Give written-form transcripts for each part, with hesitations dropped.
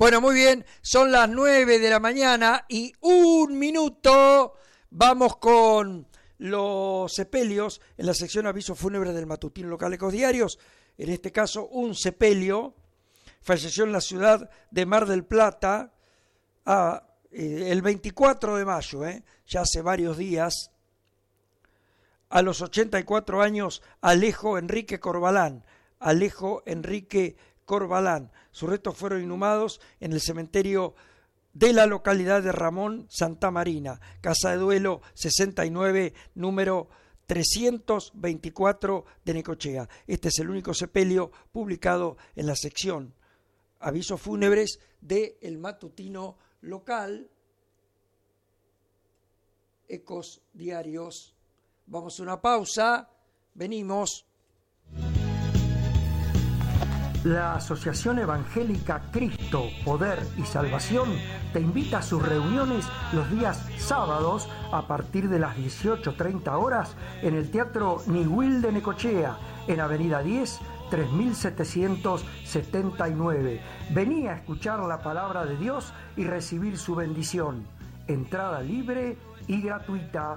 Bueno, muy bien, son las 9 de la mañana y 1 minuto. Vamos con los sepelios en la sección avisos fúnebres del matutino local Ecodiarios. En este caso, un sepelio falleció en la ciudad de Mar del Plata el 24 de mayo, ya hace varios días, a los 84 años, Alejo Enrique Corbalán. Sus restos fueron inhumados en el cementerio de la localidad de Ramón Santa Marina, Casa de Duelo 69, número 324 de Necochea. Este es el único sepelio publicado en la sección avisos fúnebres de El Matutino Local, Ecos Diarios. Vamos a una pausa, venimos. La Asociación Evangélica Cristo, Poder y Salvación te invita a sus reuniones los días sábados a partir de las 18:30 horas en el Teatro Niwil de Necochea, en Avenida 10, 3779. Vení a escuchar la palabra de Dios y recibir su bendición. Entrada libre y gratuita.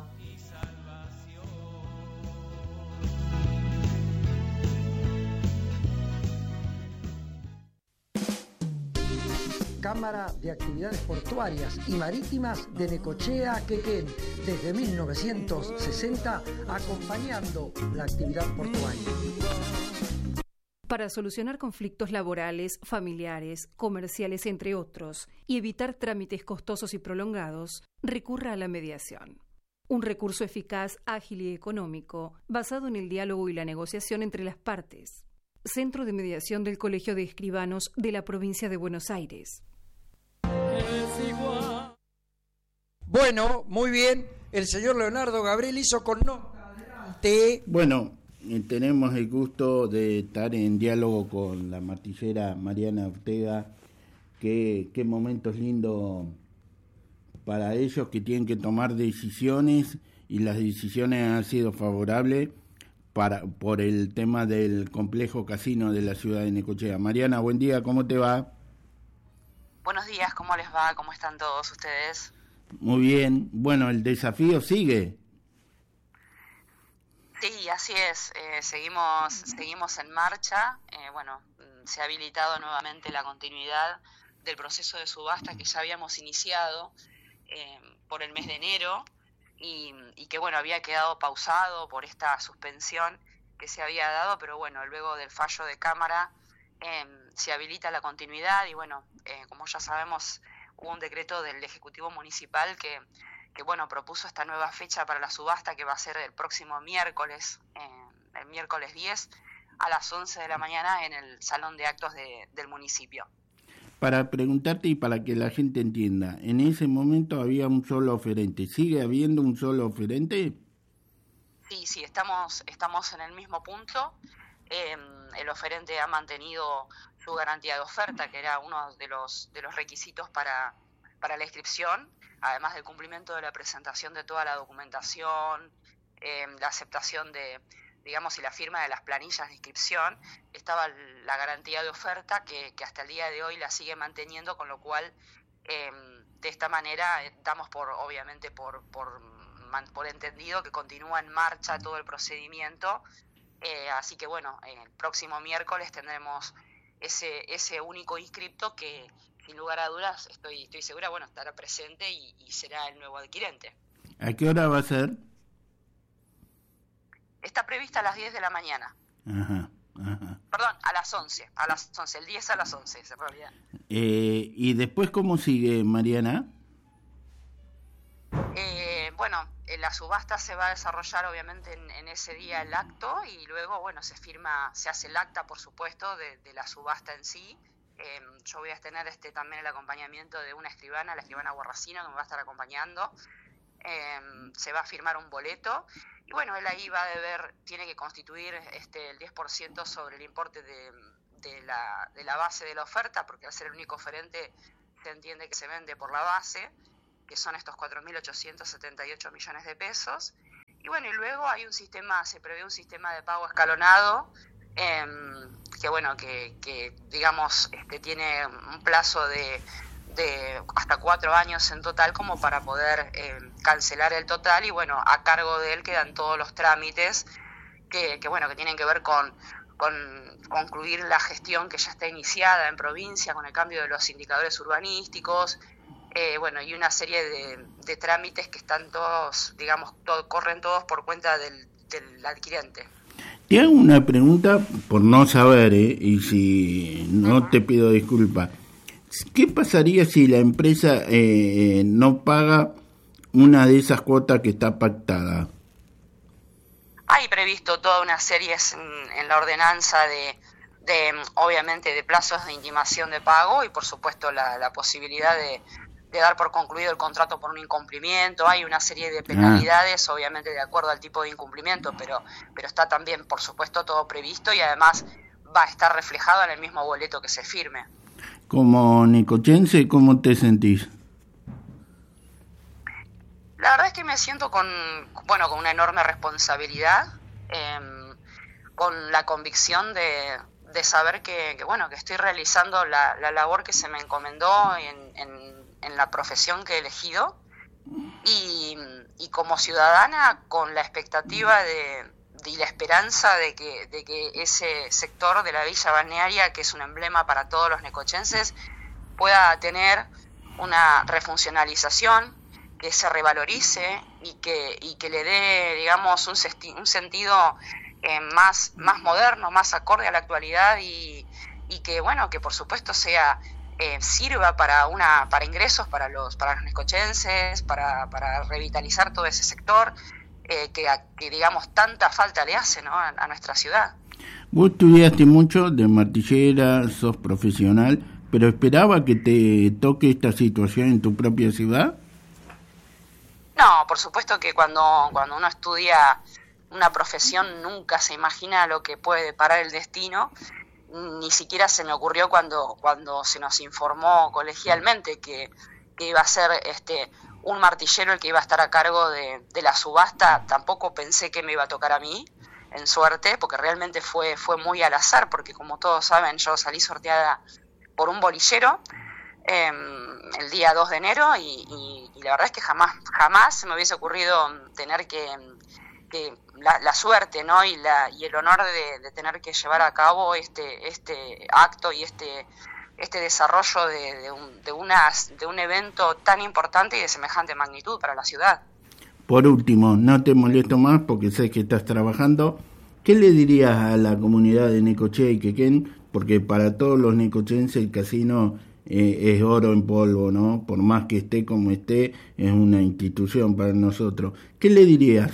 Cámara de Actividades Portuarias y Marítimas de Necochea, Quequén, desde 1960, acompañando la actividad portuaria. Para solucionar conflictos laborales, familiares, comerciales, entre otros, y evitar trámites costosos y prolongados, recurra a la mediación. Un recurso eficaz, ágil y económico, basado en el diálogo y la negociación entre las partes. Centro de Mediación del Colegio de Escribanos de la Provincia de Buenos Aires. Bueno, muy bien, el señor Leonardo Gabriel hizo con nota. Adelante. Bueno, tenemos el gusto de estar en diálogo con la martillera Mariana Ortega. Qué momentos lindos para ellos que tienen que tomar decisiones, y las decisiones han sido favorables por el tema del complejo casino de la ciudad de Necochea. Mariana, buen día, ¿cómo te va? Buenos días, ¿cómo les va? ¿Cómo están todos ustedes? Muy bien. Bueno, el desafío sigue. Sí, así es. Seguimos en marcha. Se ha habilitado nuevamente la continuidad del proceso de subasta que ya habíamos iniciado por el mes de enero y que había quedado pausado por esta suspensión que se había dado, pero luego del fallo de Cámara se habilita la continuidad y como ya sabemos, hubo un decreto del Ejecutivo Municipal que propuso esta nueva fecha para la subasta, que va a ser el próximo miércoles, el miércoles 10 a las 11 de la mañana en el Salón de Actos del municipio. Para preguntarte y para que la gente entienda, en ese momento había un solo oferente. ¿Sigue habiendo un solo oferente? Sí, estamos en el mismo punto. El oferente ha mantenido su garantía de oferta, que era uno de los requisitos para la inscripción, además del cumplimiento de la presentación de toda la documentación, la aceptación y la firma de las planillas de inscripción. Estaba la garantía de oferta que hasta el día de hoy la sigue manteniendo, con lo cual de esta manera damos por entendido que continúa en marcha todo el procedimiento. Así que el próximo miércoles tendremos ese único inscripto que, sin lugar a dudas, estoy segura, estará presente y será el nuevo adquirente. ¿A qué hora va a ser? Está prevista a las 10 de la mañana. Ajá. Perdón, a las 11, el 10 a las 11 en realidad. ¿Y después cómo sigue, Mariana? La subasta se va a desarrollar obviamente en ese día el acto, y luego se hace el acta, por supuesto, de la subasta en sí. Yo voy a tener también el acompañamiento de una escribana, la escribana Guarracino, que me va a estar acompañando. Se va a firmar un boleto y él ahí tiene que constituir el 10% sobre el importe de la base de la oferta, porque al ser el único oferente se entiende que se vende por la base, que son estos 4.878 millones de pesos. Y luego hay se prevé un sistema de pago escalonado que bueno, que digamos tiene un plazo de hasta 4 años en total como para poder cancelar el total, y bueno, a cargo de él quedan todos los trámites que tienen que ver con concluir la gestión que ya está iniciada en provincia con el cambio de los indicadores urbanísticos, y una serie de trámites que están todos, digamos, corren todos por cuenta del adquirente. Te hago una pregunta por no saber, y si no te pido disculpas. ¿Qué pasaría si la empresa no paga una de esas cuotas que está pactada? Hay previsto toda una serie en la ordenanza de obviamente de plazos de intimación de pago, y por supuesto la posibilidad de dar por concluido el contrato por un incumplimiento. Hay una serie de penalidades, obviamente de acuerdo al tipo de incumplimiento, pero está también, por supuesto, todo previsto, y además va a estar reflejado en el mismo boleto que se firme. Como necochense, ¿cómo te sentís? La verdad es que me siento con una enorme responsabilidad, con la convicción de saber que estoy realizando la labor que se me encomendó en la profesión que he elegido, y como ciudadana con la expectativa y la esperanza de que ese sector de la villa balnearia, que es un emblema para todos los necochenses, pueda tener una refuncionalización, que se revalorice y que le dé, digamos, un sentido más moderno, más acorde a la actualidad, y que por supuesto sirva para ingresos para los necochenses, para revitalizar todo ese sector que digamos tanta falta le hace, ¿no?, a nuestra ciudad. Vos estudiaste mucho de martillera, sos profesional, pero ¿esperaba que te toque esta situación en tu propia ciudad? No, por supuesto que cuando uno estudia una profesión nunca se imagina lo que puede deparar el destino. Ni siquiera se me ocurrió cuando se nos informó colegialmente que iba a ser un martillero el que iba a estar a cargo de la subasta. Tampoco pensé que me iba a tocar a mí, en suerte, porque realmente fue muy al azar, porque como todos saben, yo salí sorteada por un bolillero el día 2 de enero, y la verdad es que jamás se me hubiese ocurrido tener que la suerte, ¿no?, y el honor de tener que llevar a cabo este acto y este desarrollo de un evento tan importante y de semejante magnitud para la ciudad. Por último, no te molesto más porque sé que estás trabajando. ¿Qué le dirías a la comunidad de Necochea y Quequén? Porque para todos los necochenses el casino es oro en polvo, ¿no? Por más que esté como esté, es una institución para nosotros. ¿Qué le dirías?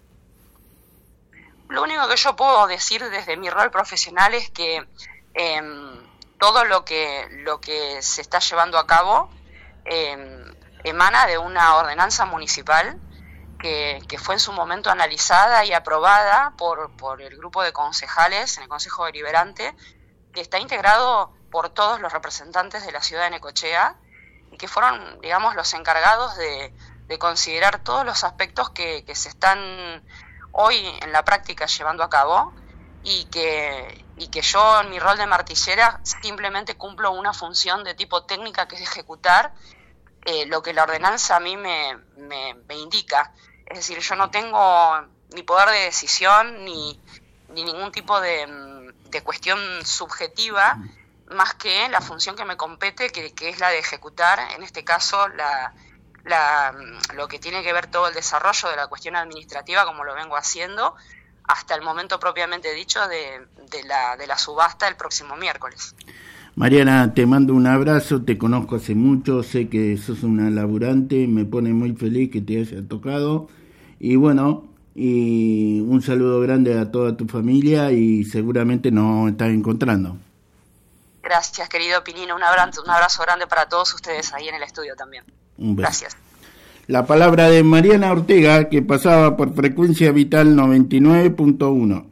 Lo único que yo puedo decir desde mi rol profesional es que todo lo que se está llevando a cabo emana de una ordenanza municipal que fue en su momento analizada y aprobada por el grupo de concejales en el Consejo Deliberante, que está integrado por todos los representantes de la ciudad de Necochea, y que fueron, digamos, los encargados de considerar todos los aspectos que se están hoy en la práctica llevando a cabo, y que yo en mi rol de martillera simplemente cumplo una función de tipo técnica, que es ejecutar lo que la ordenanza a mí me indica. Es decir, yo no tengo ni poder de decisión ni ningún tipo de cuestión subjetiva, más que la función que me compete, que es la de ejecutar, en este caso, lo que tiene que ver todo el desarrollo de la cuestión administrativa, como lo vengo haciendo hasta el momento propiamente dicho de la subasta el próximo miércoles. Mariana, te mando un abrazo, te conozco hace mucho, sé que sos una laburante, me pone muy feliz que te haya tocado, y bueno, y un saludo grande a toda tu familia, y seguramente nos estás encontrando. Gracias, querido Pinino, un abrazo grande para todos ustedes ahí en el estudio también. Un beso. Gracias. La palabra de Mariana Ortega, que pasaba por Frecuencia Vital 99.1.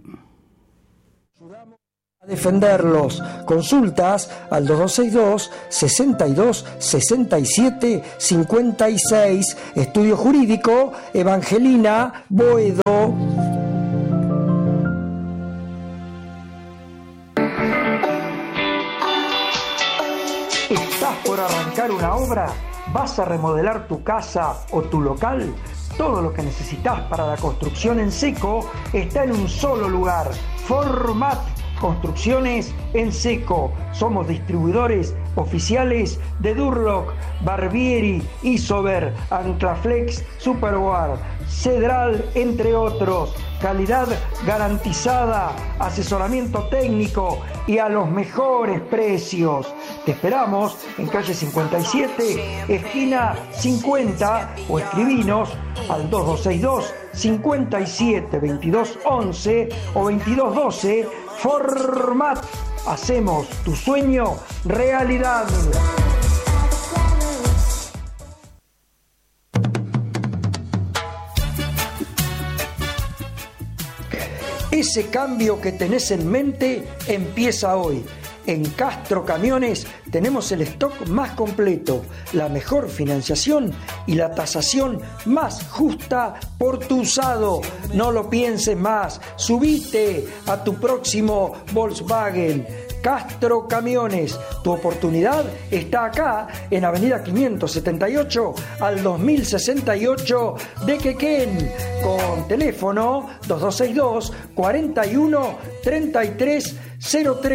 A defenderlos. Consultas al 2262 62 67 56. Estudio Jurídico Evangelina Boedo. ¿Estás por arrancar una obra? ¿Vas a remodelar tu casa o tu local? Todo lo que necesitas para la construcción en seco está en un solo lugar. Format Construcciones en Seco. Somos distribuidores oficiales de Durlock, Barbieri, Isover, Anclaflex, Superguard, Cedral, entre otros. Calidad garantizada, asesoramiento técnico y a los mejores precios. Te esperamos en calle 57, esquina 50, o escribinos al 2262 57 22 11 o 22 12. Format. Hacemos tu sueño realidad. Ese cambio que tenés en mente empieza hoy. En Castro Camiones tenemos el stock más completo, la mejor financiación y la tasación más justa por tu usado. No lo pienses más, subite a tu próximo Volkswagen. Castro Camiones, tu oportunidad está acá en Avenida 578 al 2068 de Quequén, con teléfono 2262 41 33 03.